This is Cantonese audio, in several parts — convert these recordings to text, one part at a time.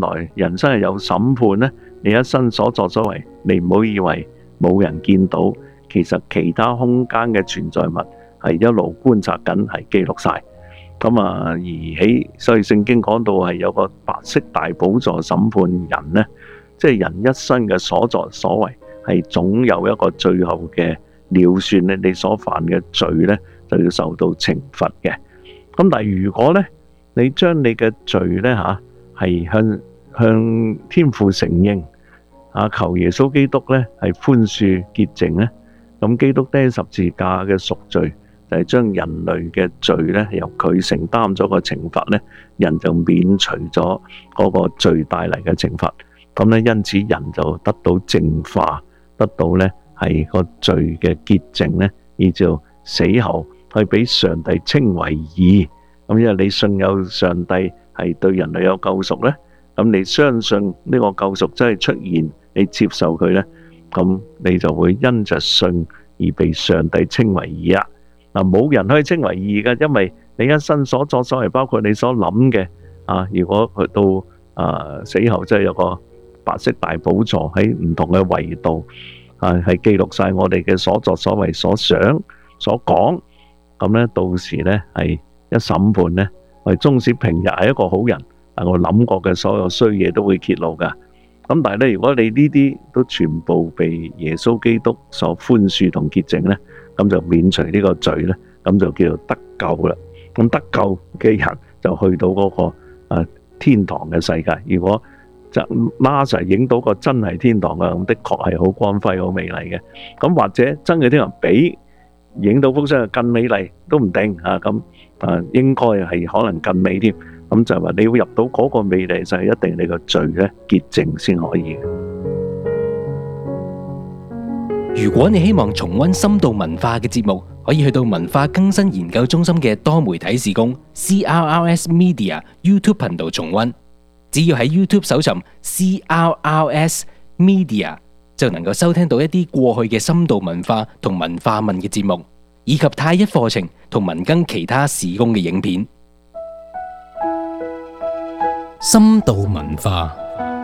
來人生係有審判呢，你一生所作所為，你唔好以為冇人見到，其實其他空間嘅存在物係一路觀察緊，係記錄晒。所以聖經講到係有個白色大寶座審判人呢，即係人一生嘅所作所為係總有一個最後嘅了算咧，你所犯嘅罪呢，就要受到懲罰嘅。咁但係如果呢，你將你嘅罪呢係向天父承認求耶穌基督呢係寬恕潔淨呢，咁基督釘十字架嘅贖罪就係將人類嘅罪呢由佢承擔咗個懲罰呢，人就免除咗嗰個罪帶嚟嘅懲罰。咁呢，因此人就得到淨化，得到呢係個罪嘅潔淨呢，以至死後去俾上帝稱為義。咁因為你信有上帝係對人類有救贖呢，咁你相信呢個救贖真係出現，你接受佢呢，咁你就會因着信而被上帝稱為義啊！冇人可以稱為義嘅，因為你一生所作所為，包括你所諗嘅如果去到死後，真係有個白色大寶座喺唔同嘅維度係記錄晒我哋嘅所作所為、所想、所講。咁呢，到時呢係一審判呢，我哋縱使平日係一個好人，但我諗過嘅所有衰嘢都會揭露噶。咁但係呢，如果你呢啲都全部被耶穌基督所寬恕同潔淨呢，咁就免除呢個罪呢，咁就叫做得救啦。咁得救嘅人就去到嗰個天堂嘅世界。如果就 NASA 影到個真係天堂嘅，咁的確係好光輝、好美麗嘅。咁或者真嘅天堂比影到幅相更美麗都唔定咁應該係可能更美添。咁就係話你要入到嗰個美麗，就係一定你個罪咧潔淨先可以。 如果你希望重溫深度文化嘅節目，可以去到文化更新研究中心嘅多媒體事工 CRRS Media YouTube 頻道重溫。只要喺 YouTube 搜尋 CRRS Media， 就能夠收聽到一啲過去嘅深度文化同文化問嘅節目，以及太一課程同文更其他事工嘅影片。深度文化。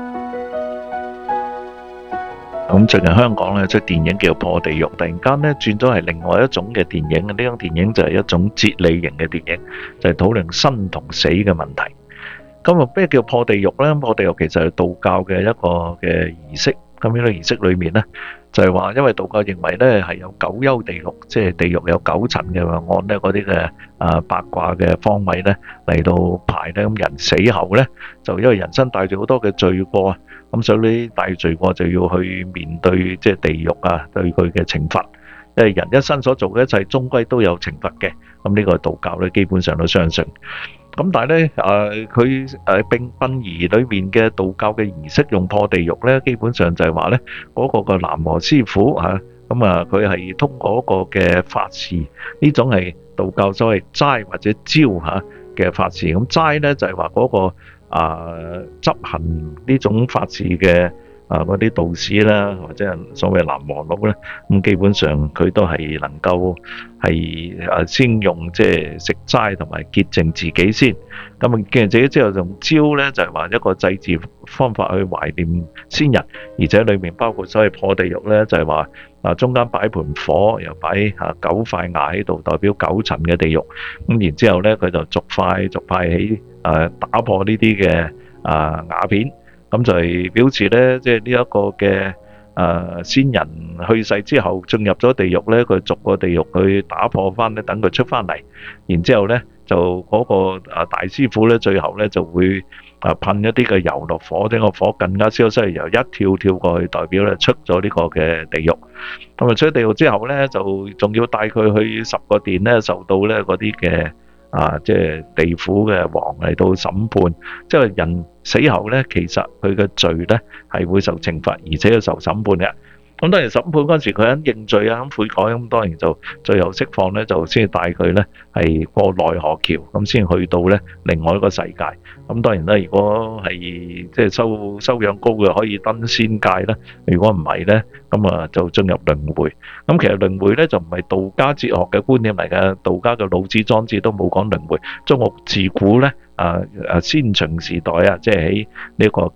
咁最近香港咧出電影叫《破地獄》，突然間咧轉咗係另外一種嘅電影。呢種電影就係一種哲理型嘅電影，就係討論生同死嘅問題。咁咩叫破地獄咧？破地獄其實係道教嘅一個嘅儀式。咁呢個儀式裏面咧，就係話因為道教認為咧係有九幽地獄，即係地獄有9層嘅，按咧嗰啲嘅八卦嘅方位咧嚟到排咧。咁人死後咧，就因為人生帶住好多嘅罪過啊，咁所以呢啲帶罪過就要去面對即係地獄對佢嘅懲罰。因為人一生所做嘅一切，終歸都有懲罰嘅。咁呢個道教咧基本上都相信。咁但係咧，佢殯儀裏面嘅道教嘅儀式用破地獄咧，基本上就係話咧，嗰個嘅喃嘸師傅佢係通過一個嘅法事，呢種係道教所謂齋或者招嘅法事。咁齋咧就係話嗰個執行呢種法事嘅嗰啲道士啦，或者係所謂喃嘸佬咧，咁基本上佢都係能夠係先用即係食齋同埋潔淨自己先。咁潔淨自己之後用招咧，就係話一個祭祀方法去懷念先人，而且裏面包括所謂破地獄咧，就係話中間擺盤火，又擺9塊瓦喺度，代表9層嘅地獄。咁然之後咧，佢就逐塊起打破呢啲嘅瓦片。咁就係表示咧，即係呢一個嘅先人去世之後進入咗地獄咧，佢逐個地獄去打破翻咧，等佢出翻嚟。然之後咧，就嗰個大師傅咧，最後咧就會噴一啲嘅油落火，將個火更加燒犀，由一跳過去，代表咧出咗呢個嘅地獄。咁出咗地獄之後咧，就仲要帶佢去10個殿咧，受到咧嗰啲嘅即係地府嘅王嚟到審判。即係人死後咧，其實佢嘅罪咧係會受懲罰，而且要受審判嘅。 咁當然審判嗰陣時，佢肯認罪啊，肯悔改，咁當然就最後釋放咧，就先至帶佢咧係過奈何橋，咁先去到咧另外一個世界。咁當然啦，如果係即係修養高嘅，可以登仙界啦；如果唔係咧，咁啊就進入輪迴。咁其實輪迴咧就唔係道家哲學嘅觀念嚟嘅，道家嘅老子、莊子都冇講輪迴。中國自古咧先秦時代啊，即係喺呢個